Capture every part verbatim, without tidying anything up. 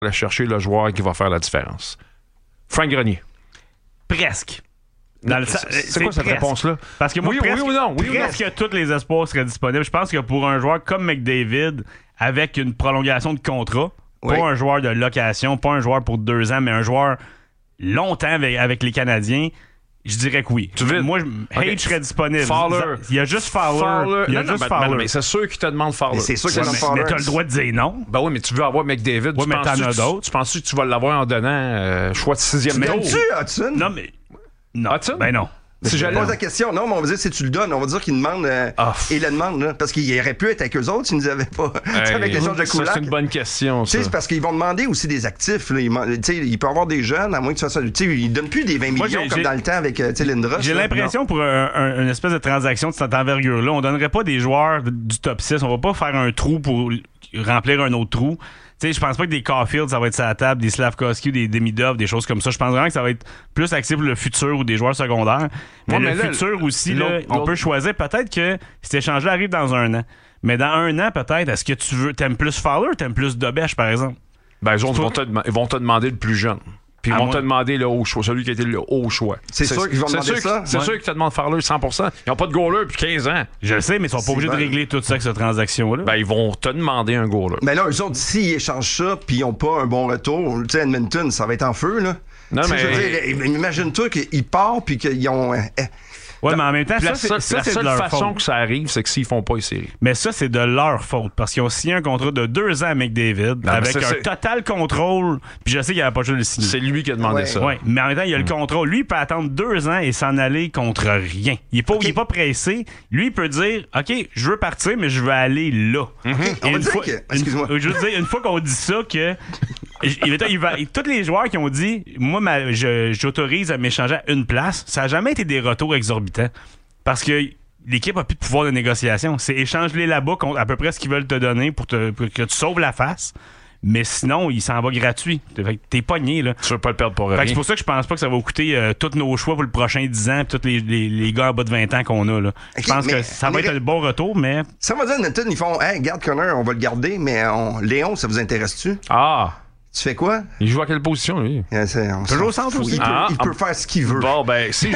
aller chercher le joueur qui va faire la différence. Frank Grenier. Presque. Dans le, c'est, c'est, c'est quoi cette presque. réponse-là? Parce que moi, oui, presque, oui ou non? Oui presque ou non? tous les espoirs seraient disponibles. Je pense que pour un joueur comme McDavid, avec une prolongation de contrat, oui. Pas un joueur de location, pas un joueur pour deux ans, mais un joueur longtemps avec, avec les Canadiens, je dirais que oui. Tu veux... Moi, okay. H serait disponible. Fowler. Il y a juste Fowler. Fowler. Il y a non, juste non, Fowler. Mais, mais c'est sûr qu'il te demande Fowler. Mais c'est sûr qu'il te ouais, demande Fowler. Mais t'as le droit de dire non. Ben oui, mais tu veux avoir McDavid. Ouais, tu mais penses t'en as tu, d'autres. Tu penses que tu vas l'avoir en donnant euh, choix de sixième tour? Donnes-tu Hudson? Non, mais... Non. Hudson? Ben non. Si je pose la question, non, mais on va dire si tu le donnes, on va dire qu'il demande euh, ah, et le demande, là, parce qu'il aurait pu être avec eux autres s'ils nous avaient pas. Hey, avec les gens de Kulak. C'est une bonne question. Ça. C'est parce qu'ils vont demander aussi des actifs. Là. Il, il peut y avoir des jeunes, à moins que tu fasses ça. Ils ne donnent plus des vingt Moi, millions j'ai, comme j'ai, dans le temps avec euh, Lindros. J'ai là. l'impression non. pour un, un, une espèce de transaction de cette envergure-là, on donnerait pas des joueurs du top six. On va pas faire un trou pour remplir un autre trou. Je pense pas que des Caulfield, ça va être sur la table, des Slavkovski, des Demidov, des choses comme ça. Je pense vraiment que ça va être plus axé pour le futur ou des joueurs secondaires. Mais, ouais, mais le là, futur aussi, là, on l'autre... peut choisir. Peut-être que cet échange-là arrive dans un an. Mais dans un an, peut-être, est-ce que tu veux t'aimes plus Fowler ou t'aimes plus Dobèche, par exemple? Ben, ils, vont te, ils vont te demander le plus jeune. Puis ils vont moi... te demander le haut choix, celui qui a été le haut choix. C'est, c'est sûr qu'ils vont c'est demander sûr ça. C'est ouais. sûr qu'ils te demandent Fowler cent pour cent. Ils n'ont pas de goaler depuis quinze ans. Je le sais, mais ils sont pas c'est obligés bon. de régler tout ça avec cette transaction-là. Ben, ils vont te demander un goaler. Mais là, eux autres, s'ils échangent ça puis ils n'ont pas un bon retour, tu sais, Edmonton, ça va être en feu, là. Non, mais... Je veux dire, imagine-toi qu'ils partent puis qu'ils ont... Ouais, mais en même temps, ça, la c'est, seule, ça, la c'est seule de leur façon faute. que ça arrive, c'est que s'ils font pas les séries. Mais ça, c'est de leur faute. Parce qu'ils ont signé un contrat de deux ans avec McDavid, non, avec un c'est... total contrôle. Puis je sais qu'il n'avait pas juste le signer. C'est lui qui a demandé ouais. ça. Oui, mais en même temps, il a le contrôle. Lui, il peut attendre deux ans et s'en aller contre rien. Il n'est pas, okay. pas pressé. Lui, il peut dire, OK, je veux partir, mais je veux aller là. Mm-hmm. On va dire fois, que... Excuse-moi. Une, je veux dire, une fois qu'on dit ça, que... il, il va, tous les joueurs qui ont dit, moi, ma, je, j'autorise à m'échanger à une place, ça n'a jamais été des retours exorbitants. Parce que l'équipe n'a plus de pouvoir de négociation. C'est échange-les là-bas contre à peu près ce qu'ils veulent te donner pour, te, pour que tu sauves la face. Mais sinon, il s'en va gratuit. Fait que t'es pogné, là. Tu veux pas le perdre pour rien. Fait que c'est pour ça que je pense pas que ça va coûter euh, tous nos choix pour le prochain dix ans et tous les, les, les gars en bas de vingt ans qu'on a, là. Okay, je pense que ça va être un bon retoton, mais... Ça va dire, Nathan, ils font, hey, garde Connor, on va le garder, mais on... Léon, ça vous intéresse-tu? Ah! Tu fais quoi? Il joue à quelle position, lui? Yeah, c'est, on Toujours au centre aussi. Il peut, ah, il peut ah, faire ce qu'il veut. Bon, ben, si.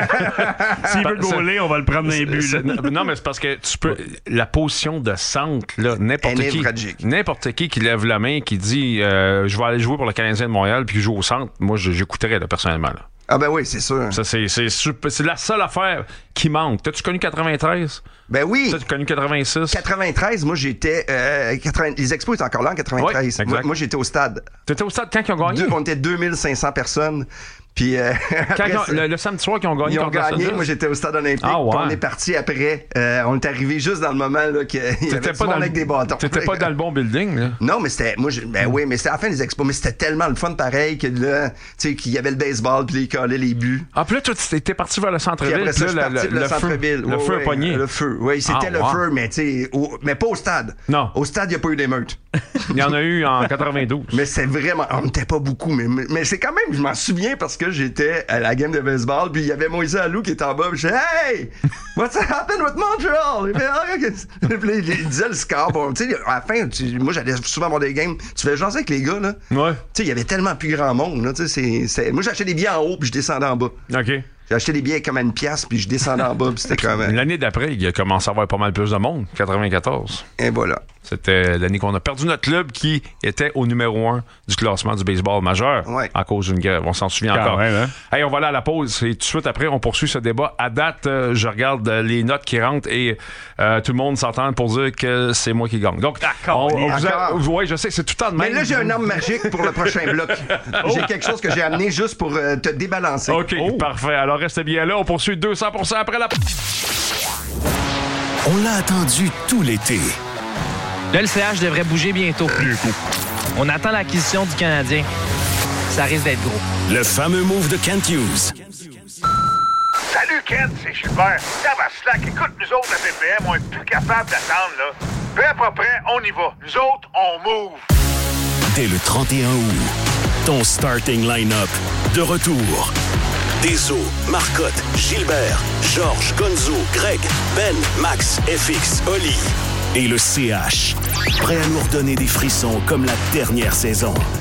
S'il veut gauler, on va le prendre dans les buts. Non, mais c'est parce que tu peux. La position de centre, là, n'importe qui. Tragique. N'importe qui qui lève la main, qui dit euh, je vais aller jouer pour le Canadien de Montréal, puis joue au centre, moi, j'écouterais, là, personnellement. Là. Ah, ben oui, c'est sûr. Ça, c'est, c'est, super, c'est la seule affaire qui manque. T'as-tu connu quatre-vingt-treize? Ben oui. T'as-tu connu quatre-vingt-six? quatre-vingt-treize, moi, j'étais. Euh, quatre-vingts Les Expos étaient encore là en quatre-vingt-treize. Oui, moi, moi, j'étais au stade. T'étais au stade quand ils ont gagné? Deux, on était deux mille cinq cents personnes. Puis euh, quand après, ont, le, le samedi soir qu'ils ont gagné, ils ont gagné. Moi, j'étais au stade olympique. Ah, ouais. On est parti après. Euh, on est arrivé juste dans le moment là qu'il y avait pas avec des bâtons. T'étais pas dans le bon building, là? Non, mais c'était. Moi, je, ben oui, mais c'était à la fin des expos. Mais c'était tellement le fun pareil que là, tu sais, qu'il y avait le baseball, puis les collait les buts. Ah, puis là, tu étais parti vers le centre-ville. Puis après ça, puis là, je suis parti le, le, le centre-ville. Feu, le ouais, feu ouais, pogné. Le feu, oui, c'était ah, le wow. feu, mais tu sais, mais pas au stade. Non. Au stade, il n'y a pas eu d'émeute. Il y en a eu en quatre-vingt-douze. Mais c'est vraiment. On n'était pas beaucoup, mais, mais c'est quand même, je m'en souviens parce que j'étais à la game de baseball, puis il y avait Moïse Alou qui était en bas, puis je disais, hey, what's happened with Montreal? Puis il disait le score. Bon, tu sais, à la fin, tu, moi, j'allais souvent voir des games. Tu fais jaser avec les gars, là. Ouais. Tu sais, il y avait tellement plus grand monde, là. Tu sais, c'est, c'est... Moi, j'achetais des billets en haut, puis je descendais en bas. OK. J'ai acheté des billets comme à une pièce, puis je descendais en bas, puis c'était quand même. L'année d'après, il a commencé à avoir pas mal plus de monde, quatre-vingt-quatorze. Et voilà. C'était l'année qu'on a perdu notre club qui était au numéro un du classement du baseball majeur ouais. à cause d'une grève. On s'en souvient quand encore. Même, hein? Hey, on va aller à la pause et tout de suite après, on poursuit ce débat. À date, euh, je regarde euh, les notes qui rentrent et euh, tout le monde s'entend pour dire que c'est moi qui gagne. Donc, d'accord. On, on vous a, oui, je sais, c'est tout le temps de même. Mais là, j'ai un arme magique pour le prochain bloc. Oh. J'ai quelque chose que j'ai amené juste pour euh, te débalancer. OK, oh. Parfait. Alors, restez bien là. On poursuit deux cents pour cent après la... On l'a attendu tout l'été. Là, le C H devrait bouger bientôt. bientôt. On attend l'acquisition du Canadien. Ça risque d'être gros. Le fameux move de Kent Hughes. Salut, Kent, c'est Gilbert. Ça va slack. Écoute, nous autres, à B P M, on est plus capable d'attendre, là. Peu à peu près, on y va. Nous autres, on move. Dès le trente et un août, ton starting line-up de retour. Deso, Marcotte, Gilbert, Georges, Gonzo, Greg, Ben, Max, F X, Oli. Et le C H, prêt à nous redonner des frissons comme la dernière saison.